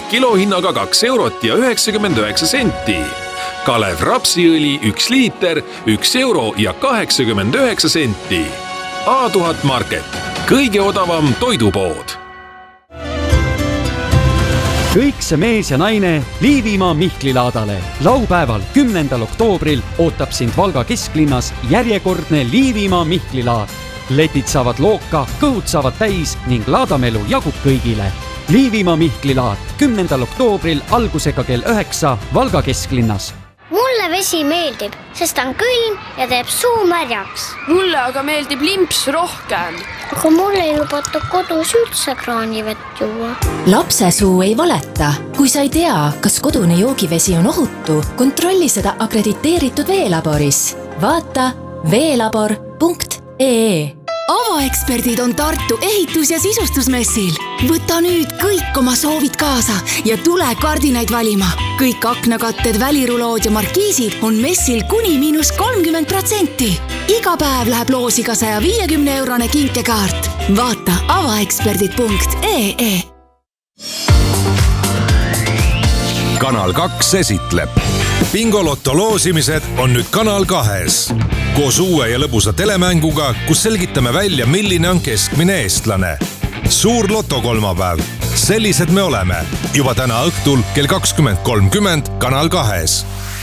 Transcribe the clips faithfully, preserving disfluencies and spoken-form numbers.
kilohinnaga kaks eurot ja üheksakümmend üheksa senti. Kalev rapsiõli üks liiter, üks euro ja kaheksakümmend üheksa senti. A tuhat Market, kõige odavam toidupood. Kõik see mees ja naine Liivimaa Mihklilaadale. Laupäeval kümnendal oktoobril ootab sind Valga kesklinnas järjekordne Liivimaa Mihklilaad. Letid saavad looka, kõhud saavad täis ning laadamelu jagub kõigile. Liivimaa Mihklilaad kümnendal oktoobril algusega kell üheksa Valga kesklinnas. Mulle vesi meeldib, sest on külm ja teeb suu märjaks. Mulle aga meeldib limps rohkem. Aga mulle ei lubata kodus üldse kraanivett juua. Lapse suu ei valeta. Kui sa ei tea, kas kodune joogivesi on ohutu, kontrolli seda akrediteeritud veelaboris. Vaata veelabor punkt ee. Avaeksperdid on Tartu ehitus- ja sisustusmessil. Võta nüüd kõik oma soovid kaasa ja tule kardinaid valima. Kõik aknakatted, välirulood ja markiisid on messil kuni miinus kolmkümmend protsenti. Iga päev läheb loosiga saja viiekümne eurone kinkekaart. Vaata avaeksperdid punkt ee. Kanal kaks esitleb. Bingolotto loosimised on nüüd Kanal kahes. Koos uue ja lõbusa telemänguga, kus selgitame välja, milline on keskmine eestlane. Suur loto kolmapäev. Sellised me oleme. Juba täna õhtul kell kakskümmend kolmkümmend Kanal kahes.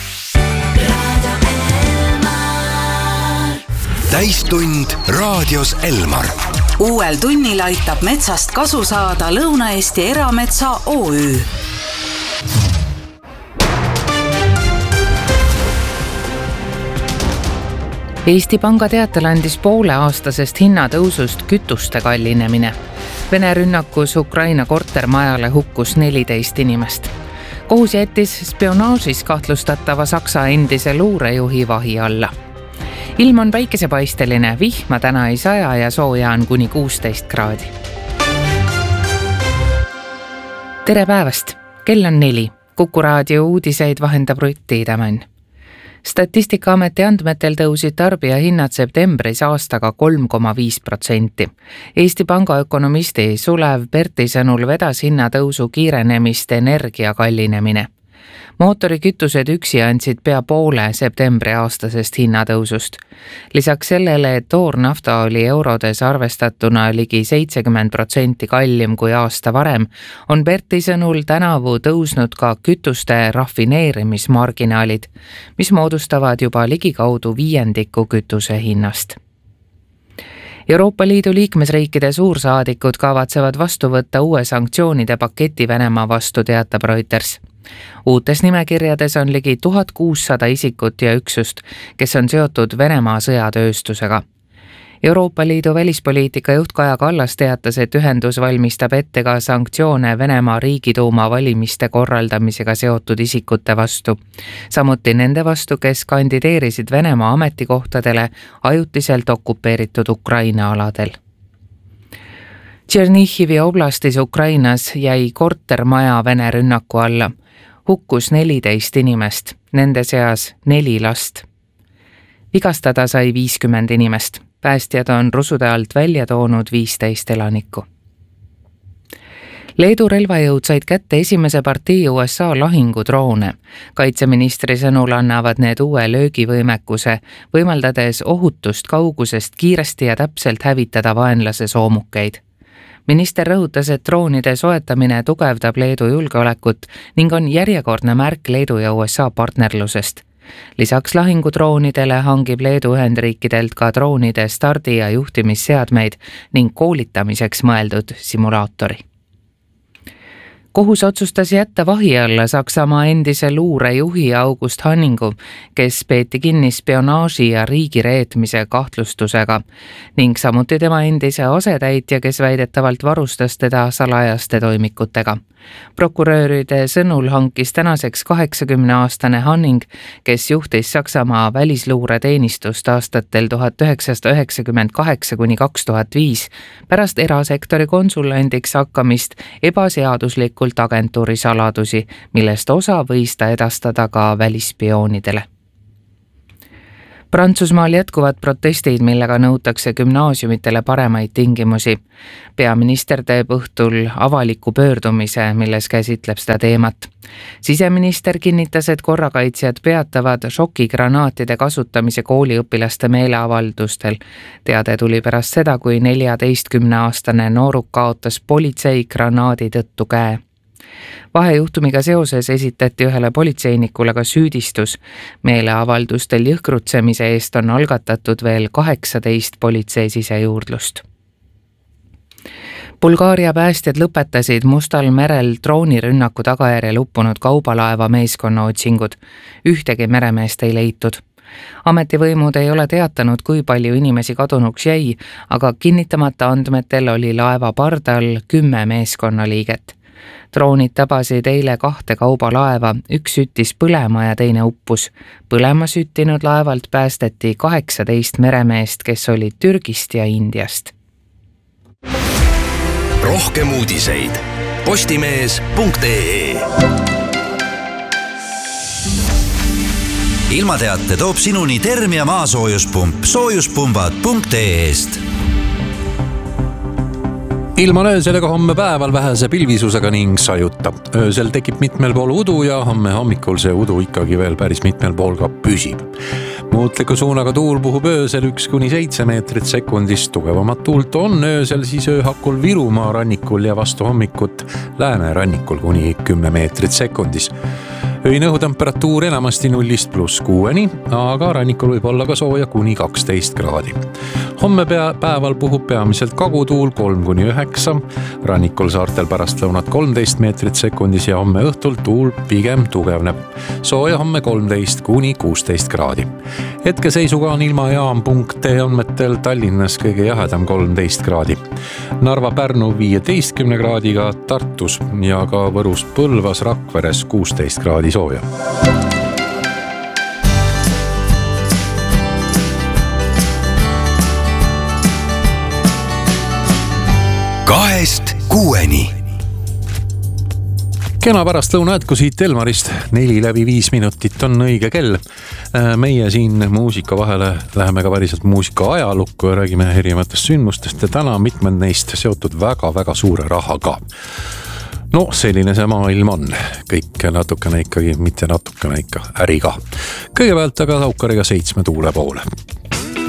Täistund raadios Elmar. Uuel tunnil aitab metsast kasu saada Lõuna-Eesti Erametsa O Ü. Eesti Panga teatel andis poole aastasest hinnatõusust kütuste kallinemine. Vene rünnakus Ukraina kortermajale hukkus neliteist inimest. Kohus jättis spionaažis kahtlustatava Saksa endise luurejuhi vahi alla. Ilm on päikesepaisteline, vihma täna ei saja ja sooja on kuni kuusteist kraadi. Tere päevast! Kell on neli. Kuku raadio uudiseid vahendab Rutti Idamann. Statistikaameti andmetel tõusid tarbija hinnad septembris aastaga kolm koma viis protsenti. Eesti Panga ökonomisti Sulev Perti sõnul vedas hinnatõusu kiirenemist energia kallinemine. Mootorikütused üksi andsid pea poole septembri aastasest hinnatõusust. Lisaks sellele, et toornafta oli eurodes arvestatuna ligi seitsekümmend protsenti kallim kui aasta varem, on Perti sõnul tänavu tõusnud ka kütuste rafineerimismarginaalid, mis moodustavad juba ligikaudu viiendiku kütuse hinnast. Euroopa Liidu liikmesriikide suursaadikud kavatsevad vastu võtta uue sanktsioonide paketi Venemaa vastu, teatab Reuters. Uutes nimekirjades on ligi tuhat kuussada isikut ja üksust, kes on seotud Venemaa sõjatööstusega. Euroopa Liidu välispoliitika juht Kaja Kallas teatas, et ühendus valmistab ette ka sanktsioone Venemaa riigiduuma valimiste korraldamisega seotud isikute vastu. Samuti nende vastu, kes kandideerisid Venemaa ametikohtadele ajutiselt okupeeritud Ukraina aladel. Tšernihivi oblastis Ukrainas jäi kortermaja Vene rünnaku alla. Hukkus neliteist inimest, nende seas neli last. Vigastada sai viiskümmend inimest. Päästjad on rusude alt välja toonud viisteist elanikku. Leedu relvajõud said kätte esimese partii U S A lahingudroone. Kaitseministri sõnul annavad need uue löögivõimekuse, võimaldades ohutust kaugusest kiiresti ja täpselt hävitada vaenlase soomukeid. Minister rõhutas, et droonide soetamine tugevdab Leedu julgeolekut ning on järjekordne märk Leedu ja U S A partnerlusest. Lisaks lahingudroonidele hangib Leedu Ühendriikidelt ka droonide stardi- ja juhtimisseadmeid ning koolitamiseks mõeldud simulaatori. Kohus otsustas jätta vahi alla Saksamaa endise luurejuhi August Hanningu, kes peeti kinni spionaaži ja riigireetmise kahtlustusega ning samuti tema endise asetäitja, kes väidetavalt varustas teda salajaste toimikutega. Prokuröride sõnul hankis tänaseks kaheksakümneaastane Hanning, kes juhtis Saksamaa välisluureteenistust aastatel tuhat üheksasada üheksakümmend kaheksa kuni kaks tuhat viis, pärast erasektori konsulendiks hakkamist ebaseaduslikult agentuuri saladusi, millest osa võis ta edastada ka välispioonidele. Prantsusmaal jätkuvad protestid, millega nõutakse gümnaasiumitele paremaid tingimusi. Peaminister teeb õhtul avaliku pöördumise, milles käsitleb seda teemat. Siseminister kinnitas, et korrakaitsjad peatavad šokigranaatide kasutamise kooliõpilaste meeleavaldustel. Teade tuli pärast seda, kui neljateistkümneaastane nooruk kaotas politsei granaadi tõttu käe. Vahejuhtumiga seoses esitati ühele politseinikule ka süüdistus. Meeleavaldustel jõhkrutsemise eest on algatatud veel kaheksateist politsei sisejuurdlust. Bulgaaria päästjad lõpetasid Mustal merel droonirünnaku tagajärjel uppunud kaubalaeva meeskonna otsingud. Ühtegi meremeest ei leitud. Ametivõimud ei ole teatanud, kui palju inimesi kadunuks jäi, aga kinnitamata andmetel oli laeva pardal kümme meeskonnaliiget. Droonid tabasid eile kahte kaubalaeva, üks süttis põlema ja teine uppus. Põlema süttinud laevalt päästeti kaheksateist meremeest, kes olid Türgist ja Indiast. Rohkem uudiseid postimees punkt ee. Ilmateate toob sinuni Termia maasoojuspump soojuspumbad punkt ee-st. Ilma on öösel ega homme päeval vähese pilvisusega ning sajuta. Öösel tekib mitmel pool udu ja homme hommikul see udu ikkagi veel päris mitmel pool ka püsib. Muutliku suunaga tuul puhub öösel üks kuni seitse meetrit sekundis. Tugevamat tuult on öösel siis ööhakul Virumaa rannikul ja vastu hommikut lääne rannikul kuni kümme meetrit sekundis. Öine õhutemperatuur enamasti nullist pluss kuueni, aga rannikul võib olla ka sooja kuni kaksteist kraadi. Homme pea, päeval puhub peamiselt kagutuul kolm kuni üheksa, rannikul saartel pärast lõunat kolmteist meetrit sekundis ja homme õhtul tuul pigem tugevneb. Sooja homme kolmteist kuni kuusteist kraadi. Hetkeseisuga on ilmajaam punkt ee andmetel Tallinnas kõige jahedam kolmteist kraadi. Narva Pärnu viieteistkümne kraadiga, Tartus ja ka Võrus Põlvas Rakveres kuusteist kraadi sooja. Kahest kuueni. Kena pärast lõuna jätku siit Elmarist, neli läbi viis minutit on õige kell. Meie siin muusika vahele läheme ka päriselt muusika ajalukku ja räägime erinevatest sündmustest ja täna mitmed neist seotud väga-väga suure rahaga. No selline see maailm on, kõik natukene ikkagi, mitte natukene ikka äriga. Kõigepealt aga Taukariga seitsme tuule poole.